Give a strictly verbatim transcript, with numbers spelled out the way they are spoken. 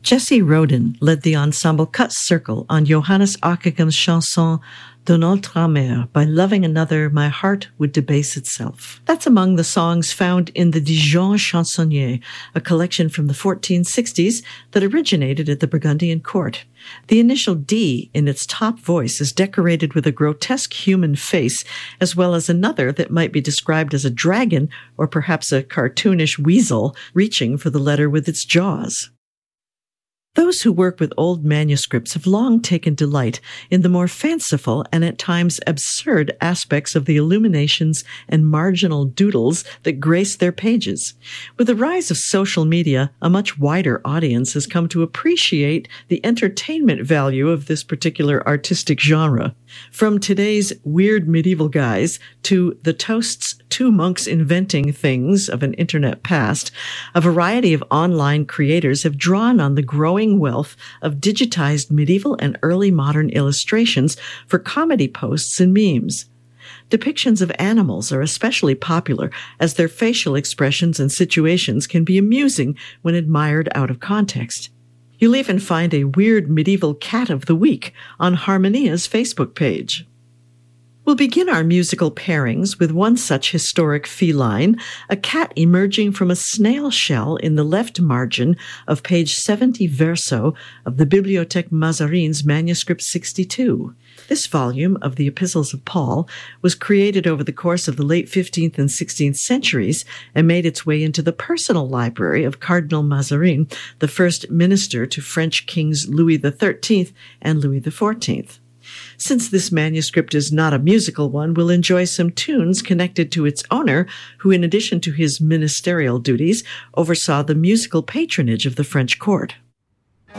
Jesse Rodin led the ensemble Cut Circle on Johannes Ockegham's chanson D'un autre amer, by loving another, my heart would debase itself. That's among the songs found in the Dijon Chansonnier, a collection from the fourteen sixties that originated at the Burgundian court. The initial D in its top voice is decorated with a grotesque human face, as well as another that might be described as a dragon or perhaps a cartoonish weasel reaching for the letter with its jaws. Those who work with old manuscripts have long taken delight in the more fanciful and at times absurd aspects of the illuminations and marginal doodles that grace their pages. With the rise of social media, a much wider audience has come to appreciate the entertainment value of this particular artistic genre. From today's weird medieval guys to the toasts two monks inventing things of an internet past, a variety of online creators have drawn on the growing wealth of digitized medieval and early modern illustrations for comedy posts and memes. Depictions of animals are especially popular as their facial expressions and situations can be amusing when admired out of context. You'll even find a weird medieval cat of the week on Harmonia's Facebook page. We'll begin our musical pairings with one such historic feline, a cat emerging from a snail shell in the left margin of page seventy verso of the Bibliothèque Mazarines manuscript sixty-two. This volume of the Epistles of Paul was created over the course of the late fifteenth and sixteenth centuries and made its way into the personal library of Cardinal Mazarin, the first minister to French kings Louis the thirteenth and Louis the fourteenth. Since this manuscript is not a musical one, we'll enjoy some tunes connected to its owner, who, in addition to his ministerial duties, oversaw the musical patronage of the French court.